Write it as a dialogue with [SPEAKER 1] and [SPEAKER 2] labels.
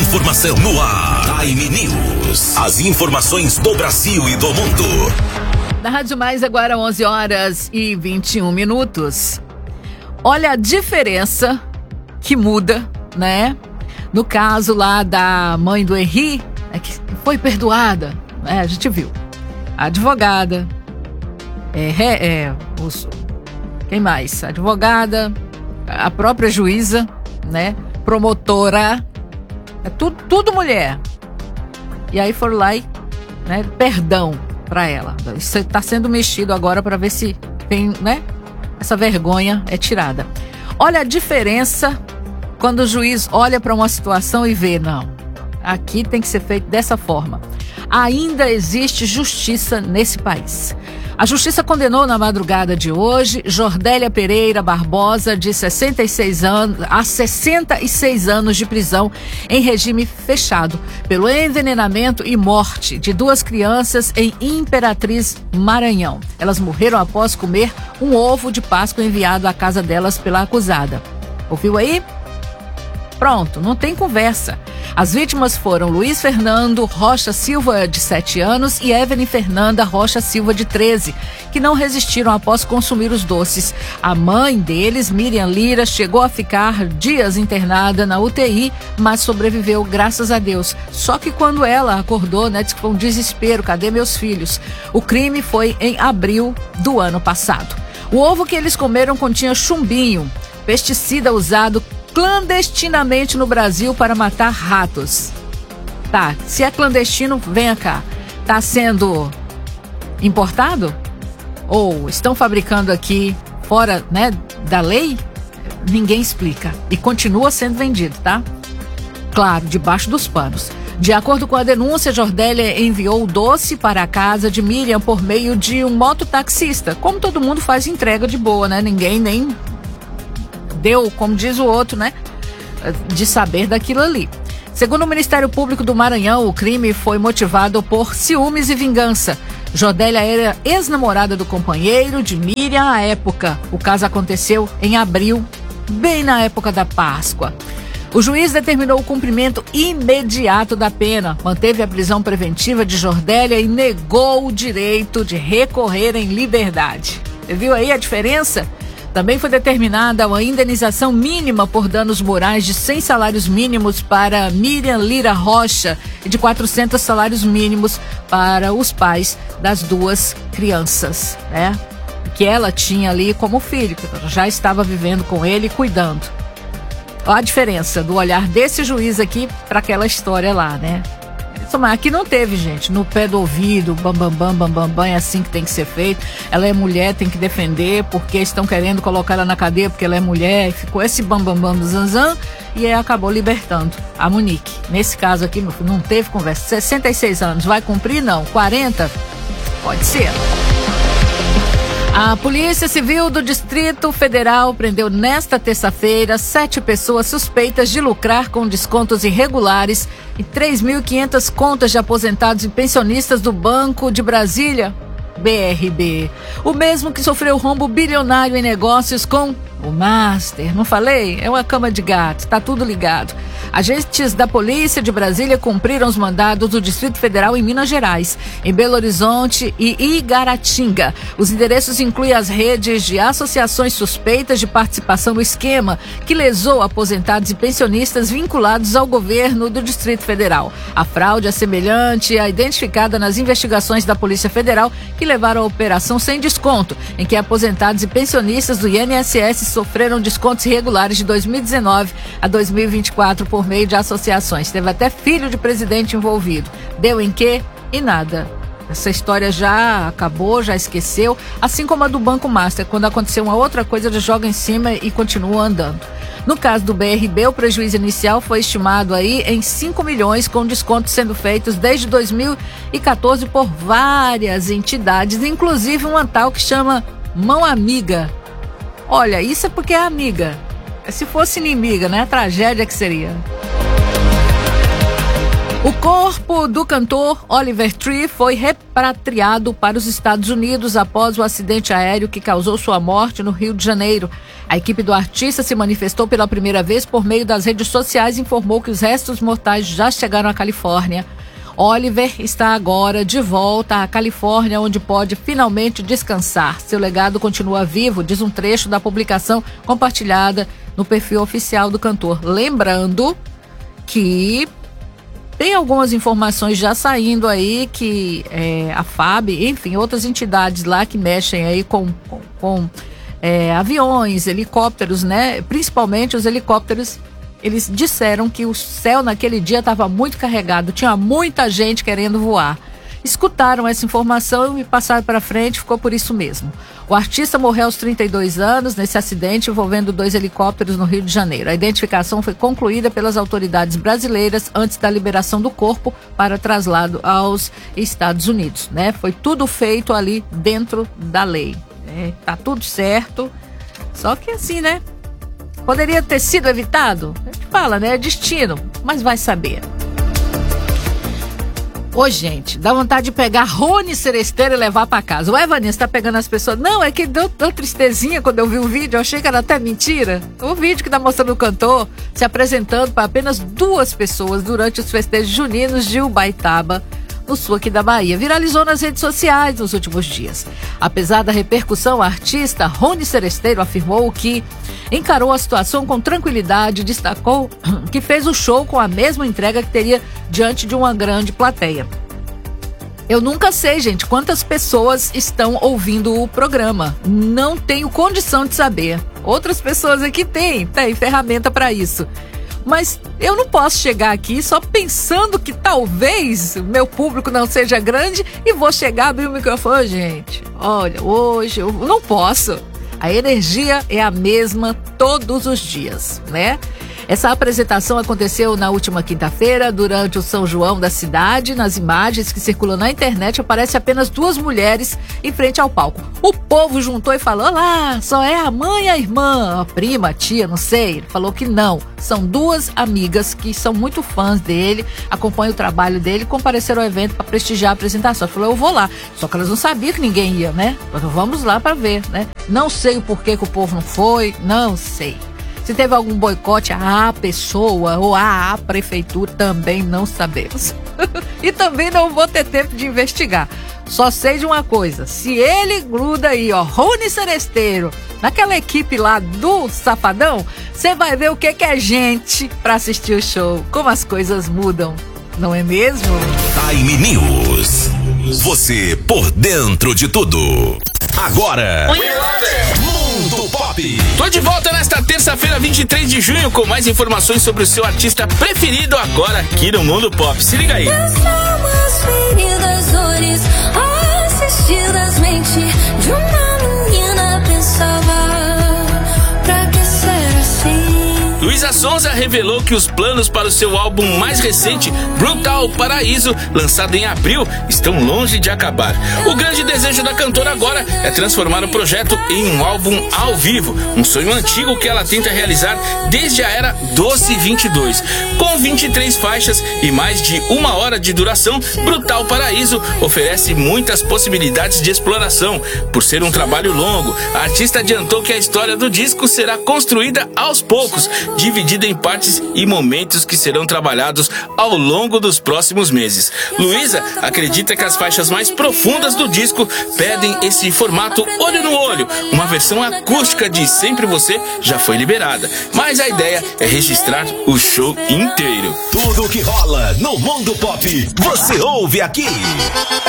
[SPEAKER 1] informação no ar. Time News. As informações do Brasil e do mundo.
[SPEAKER 2] Na Rádio Mais, agora 11h21. Olha a diferença que muda, né? No caso lá da mãe do Henri, que foi perdoada, né? A gente viu. A advogada, quem mais? A advogada, a própria juíza, né? Promotora, tudo mulher. E aí foram lá e, né, perdão para ela. Isso está sendo mexido agora para ver se tem, né? Essa vergonha é tirada. Olha a diferença quando o juiz olha para uma situação e vê, não, aqui tem que ser feito dessa forma. Ainda existe justiça nesse país. A justiça condenou na madrugada de hoje Jordélia Pereira Barbosa, de 66 anos, a 66 anos de prisão em regime fechado pelo envenenamento e morte de 2 crianças em Imperatriz, Maranhão. Elas morreram após comer um ovo de Páscoa enviado à casa delas pela acusada. Ouviu aí? Pronto, não tem conversa. As vítimas foram Luiz Fernando Rocha Silva, de 7 anos, e Evelyn Fernanda Rocha Silva, de 13, que não resistiram após consumir os doces. A mãe deles, Miriam Lira, chegou a ficar dias internada na UTI, mas sobreviveu, graças a Deus. Só que quando ela acordou, né, disse que foi um desespero, cadê meus filhos? O crime foi em abril do ano passado. O ovo que eles comeram continha chumbinho, pesticida usado clandestinamente no Brasil para matar ratos. Tá, se é clandestino, venha cá. Tá sendo importado? Ou estão fabricando aqui fora, né, da lei? Ninguém explica. E continua sendo vendido, tá? Claro, debaixo dos panos. De acordo com a denúncia, Jordélia enviou o doce para a casa de Miriam por meio de um mototaxista. Como todo mundo faz entrega de boa, né? Ninguém nem deu, como diz o outro, né, de saber daquilo ali. Segundo o Ministério Público do Maranhão, o crime foi motivado por ciúmes e vingança. Jordélia era ex-namorada do companheiro de Miriam à época. O caso aconteceu em abril, bem na época da Páscoa. O juiz determinou o cumprimento imediato da pena, manteve a prisão preventiva de Jordélia e negou o direito de recorrer em liberdade. Você viu aí a diferença? Também foi determinada uma indenização mínima por danos morais de 100 salários mínimos para Miriam Lira Rocha e de 400 salários mínimos para os pais das 2 crianças, né? Que ela tinha ali como filho, que já estava vivendo com ele e cuidando. Olha a diferença do olhar desse juiz aqui para aquela história lá, né? Mas aqui não teve, gente, no pé do ouvido, bam, é assim que tem que ser feito. Ela é mulher, tem que defender, porque estão querendo colocar ela na cadeia porque ela é mulher. E ficou esse bam, zanzan, e aí acabou libertando a Monique. Nesse caso aqui, não teve conversa. 66 anos, vai cumprir? Não. 40? Pode ser. A Polícia Civil do Distrito Federal prendeu nesta terça-feira 7 pessoas suspeitas de lucrar com descontos irregulares e 3.500 contas de aposentados e pensionistas do Banco de Brasília, BRB. O mesmo que sofreu rombo bilionário em negócios com o Master. Não falei? É uma cama de gato, tá tudo ligado. Agentes da Polícia de Brasília cumpriram os mandados do Distrito Federal em Minas Gerais, em Belo Horizonte e Igaratinga. Os endereços incluem as redes de associações suspeitas de participação no esquema que lesou aposentados e pensionistas vinculados ao governo do Distrito Federal. A fraude é semelhante à identificada nas investigações da Polícia Federal que levaram à operação sem desconto, em que aposentados e pensionistas do INSS sofreram descontos irregulares de 2019 a 2024 por meio de associações. Teve até filho de presidente envolvido. Deu em quê? E nada. Essa história já acabou, já esqueceu, assim como a do Banco Master. Quando aconteceu uma outra coisa, ele joga em cima e continua andando. No caso do BRB, o prejuízo inicial foi estimado aí em 5 milhões, com descontos sendo feitos desde 2014 por várias entidades, inclusive uma tal que chama Mão Amiga. Olha, isso é porque é amiga. Se fosse inimiga, né? A tragédia que seria. O corpo do cantor Oliver Tree foi repatriado para os Estados Unidos após o acidente aéreo que causou sua morte no Rio de Janeiro. A equipe do artista se manifestou pela primeira vez por meio das redes sociais e informou que os restos mortais já chegaram à Califórnia. Oliver está agora de volta à Califórnia, onde pode finalmente descansar. Seu legado continua vivo, diz um trecho da publicação compartilhada no perfil oficial do cantor. Lembrando que tem algumas informações já saindo aí que a FAB, enfim, outras entidades lá que mexem aí com aviões, helicópteros, né? Principalmente os helicópteros, eles disseram que o céu naquele dia estava muito carregado, tinha muita gente querendo voar. Escutaram essa informação e passaram para frente, ficou por isso mesmo. O artista morreu aos 32 anos nesse acidente envolvendo 2 helicópteros no Rio de Janeiro. A identificação foi concluída pelas autoridades brasileiras antes da liberação do corpo para traslado aos Estados Unidos, né? Foi tudo feito ali dentro da lei. Tá tudo certo, só que assim, né? Poderia ter sido evitado? A gente fala, né? É destino, mas vai saber. Ô, gente, dá vontade de pegar Rony Seresteiro e levar pra casa. Ué, Vanessa, tá pegando as pessoas? Não, é que deu tristezinha quando eu vi o vídeo. Eu achei que era até mentira. O vídeo que tá mostrando o cantor se apresentando para apenas 2 pessoas durante os festejos juninos de Ubaitaba, no sul aqui da Bahia. Viralizou nas redes sociais nos últimos dias. Apesar da repercussão, o artista Rony Seresteiro afirmou que encarou a situação com tranquilidade e destacou que fez o show com a mesma entrega que teria diante de uma grande plateia. Eu nunca sei, gente, quantas pessoas estão ouvindo o programa. Não tenho condição de saber. Outras pessoas aqui têm ferramenta para isso. Mas eu não posso chegar aqui só pensando que talvez o meu público não seja grande e vou chegar, abrir o microfone. Gente, olha, hoje eu não posso. A energia é a mesma todos os dias, né? Essa apresentação aconteceu na última quinta-feira, durante o São João da cidade. Nas imagens que circulam na internet, aparece apenas 2 mulheres em frente ao palco. O povo juntou e falou: olá, só é a mãe e a irmã, a prima, a tia, não sei. Ele falou que não, são 2 amigas que são muito fãs dele, acompanham o trabalho dele, compareceram ao evento para prestigiar a apresentação. Ele falou: eu vou lá. Só que elas não sabiam que ninguém ia, né? Mas vamos lá para ver, né? Não sei o porquê que o povo não foi, não sei. Se teve algum boicote à pessoa ou à prefeitura, também não sabemos. E também não vou ter tempo de investigar. Só sei de uma coisa: se ele gruda aí, ó, Rony Seresteiro, naquela equipe lá do Safadão, você vai ver o que é gente pra assistir o show. Como as coisas mudam, não é mesmo?
[SPEAKER 1] Time News. Você por dentro de tudo. Agora, Mundo Pop.
[SPEAKER 3] Tô de volta nesta terça-feira, 23 de junho, com mais informações sobre o seu artista preferido agora aqui no Mundo Pop. Se liga aí.
[SPEAKER 4] Feridas, dores assistidas, mente de uma menina pensava, pra que ser assim?
[SPEAKER 3] Luísa Sonza revelou que os planos para o seu álbum mais recente, Brutal Paraíso, lançado em abril, estão longe de acabar. O grande desejo da cantora agora é transformar o projeto em um álbum ao vivo, um sonho antigo que ela tenta realizar desde a era Doce 22. Com 23 faixas e mais de 1 hora de duração, Brutal Paraíso oferece muitas possibilidades de exploração. Por ser um trabalho longo, a artista adiantou que a história do disco será construída aos poucos, dividida em partes e momentos que serão trabalhados ao longo dos próximos meses. Luísa acredita que as faixas mais profundas do disco pedem esse formato olho no olho. Uma versão acústica de Sempre Você já foi liberada, mas a ideia é registrar o show inteiro.
[SPEAKER 1] Tudo que rola no Mundo Pop, você ouve aqui.